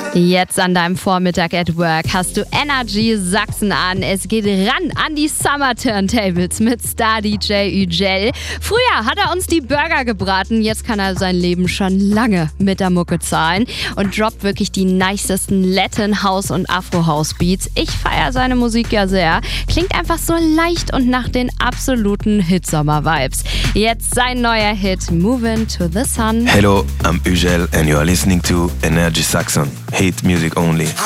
Jetzt an deinem Vormittag at Work hast du Energy Sachsen an. Es geht ran an die Summer Turntables mit Star-DJ Üjel. Früher hat er uns die Burger gebraten, jetzt kann er sein Leben schon lange mit der Mucke zahlen und droppt wirklich die nicesten Latin, House und Afro-House Beats. Ich feiere seine Musik ja sehr. Klingt einfach so leicht und nach den absoluten Hitsommer-Vibes. Jetzt sein neuer Hit Movin' to the Sun. Hello, I'm Üjel and you are listening to Energy Saxon. Hate music only.